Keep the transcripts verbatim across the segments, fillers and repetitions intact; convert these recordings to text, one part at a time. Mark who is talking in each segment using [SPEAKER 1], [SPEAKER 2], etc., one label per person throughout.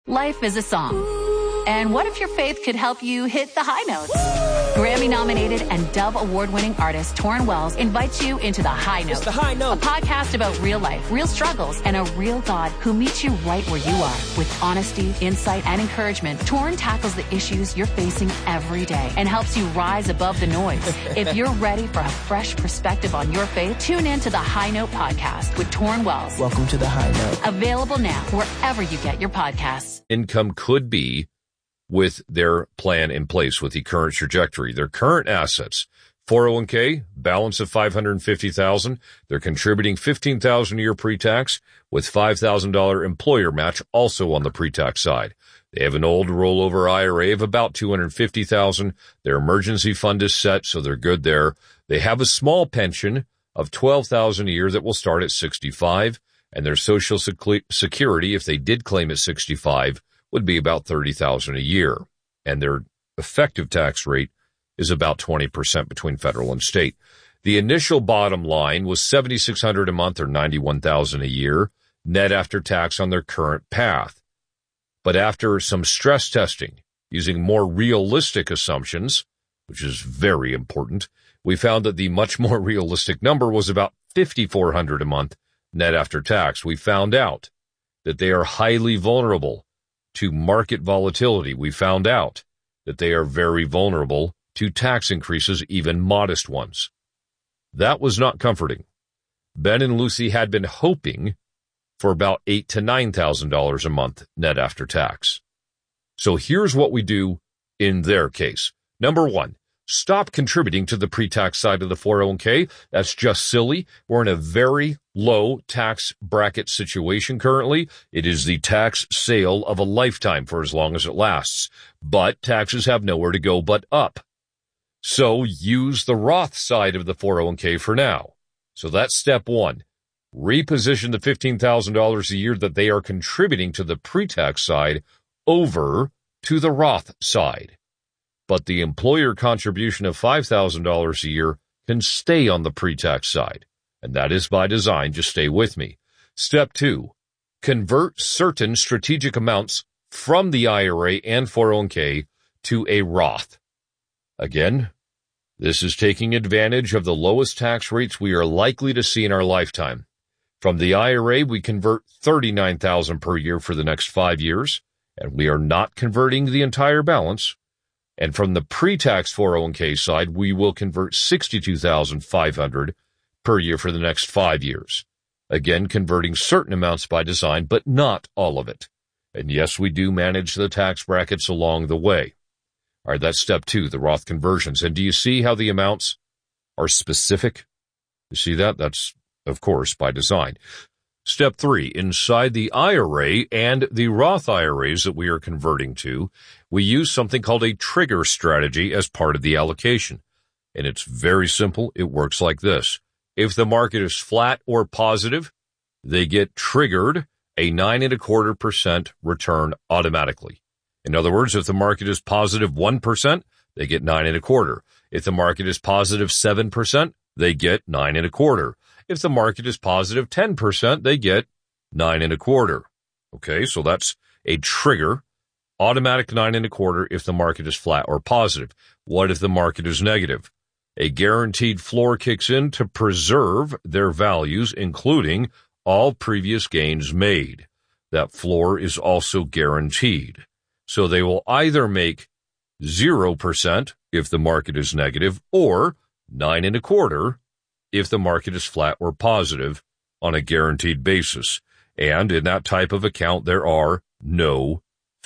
[SPEAKER 1] Life is a song. And what if your faith could help you hit the high notes? Grammy-nominated and Dove Award-winning artist Torrin Wells invites you into The High Note.
[SPEAKER 2] It's The High Note.
[SPEAKER 1] A podcast about real life, real struggles, and a real God who meets you right where you are. With honesty, insight, and encouragement, Torrin tackles the issues you're facing every day and helps you rise above the noise. If you're ready for a fresh perspective on your faith, tune in to The High Note podcast with Torrin Wells.
[SPEAKER 2] Welcome to The High Note.
[SPEAKER 1] Available now wherever you get your podcasts.
[SPEAKER 3] Income could be with their plan in place, with the current trajectory. Their current assets, four oh one k, balance of five hundred fifty thousand dollars. They're contributing fifteen thousand dollars a year pre-tax with five thousand dollars employer match also on the pre-tax side. They have an old rollover I R A of about two hundred fifty thousand dollars. Their emergency fund is set, so they're good there. They have a small pension of twelve thousand dollars a year that will start at sixty-five, and their Social Security, if they did claim at sixty-five, would be about thirty thousand dollars a year, and their effective tax rate is about twenty percent between federal and state. The initial bottom line was seven thousand six hundred dollars a month or ninety-one thousand dollars a year net after tax on their current path. But after some stress testing using more realistic assumptions, which is very important, we found that the much more realistic number was about five thousand four hundred dollars a month net after tax. We found out that they are highly vulnerable to market volatility. We found out that they are very vulnerable to tax increases, even modest ones. That was not comforting. Ben and Lucy had been hoping for about eight thousand to nine thousand dollars a month net after tax. So here's what we do in their case. Number one, stop contributing to the pre-tax side of the four oh one k. That's just silly. We're in a very low tax bracket situation currently. It is the tax sale of a lifetime for as long as it lasts. But taxes have nowhere to go but up. So use the Roth side of the four oh one k for now. So that's step one. Reposition the fifteen thousand dollars a year that they are contributing to the pre-tax side over to the Roth side. But the employer contribution of five thousand dollars a year can stay on the pre-tax side. And that is by design. Just stay with me. Step two, convert certain strategic amounts from the I R A and four oh one k to a Roth. Again, this is taking advantage of the lowest tax rates we are likely to see in our lifetime. From the I R A, we convert thirty-nine thousand dollars per year for the next five years, and we are not converting the entire balance. And from the pre-tax four oh one k side, we will convert sixty-two thousand five hundred dollars per year for the next five years. Again, converting certain amounts by design, but not all of it. And yes, we do manage the tax brackets along the way. All right, that's step two, the Roth conversions. And do you see how the amounts are specific? You see that? That's, of course, by design. Step three, inside the I R A and the Roth I R As that we are converting to, we use something called a trigger strategy as part of the allocation. And it's very simple. It works like this. If the market is flat or positive, they get triggered a nine and a quarter percent return automatically. In other words, if the market is positive one percent, they get nine and a quarter. If the market is positive seven percent, they get nine and a quarter. If the market is positive ten percent, they get nine and a quarter. Okay, so that's a trigger, automatic nine and a quarter if the market is flat or positive. What if the market is negative? A guaranteed floor kicks in to preserve their values, including all previous gains made. That floor is also guaranteed. So they will either make zero percent if the market is negative or nine and a quarter if the market is flat or positive on a guaranteed basis. And in that type of account, there are no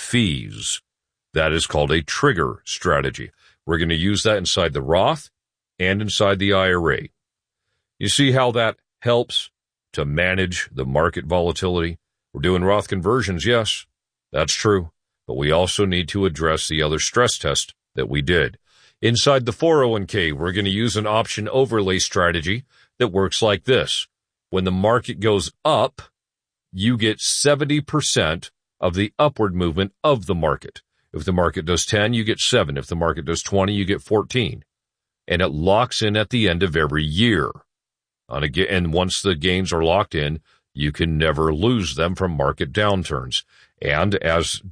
[SPEAKER 3] fees. That is called a trigger strategy. We're going to use that inside the Roth and inside the I R A. You see how that helps to manage the market volatility? We're doing Roth conversions, yes, that's true. But we also need to address the other stress test that we did. Inside the four oh one k, we're going to use an option overlay strategy that works like this. When the market goes up, you get seventy percent of the upward movement of the market. If the market does ten, you get seven. If the market does twenty, you get fourteen. And it locks in at the end of every year. And once the gains are locked in, you can never lose them from market downturns. And as